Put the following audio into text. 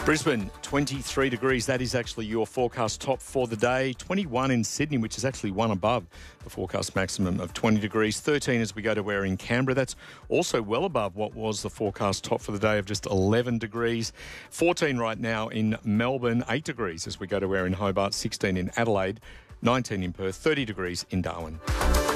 Brisbane, 23 degrees. That is actually your forecast top for the day. 21 in Sydney, which is actually one above the forecast maximum of 20 degrees. 13 as we go to where in Canberra. That's also well above what was the forecast top for the day of just 11 degrees. 14 right now in Melbourne. 8 degrees as we go to where in Hobart. 16 in Adelaide. 19 in Perth. 30 degrees in Darwin.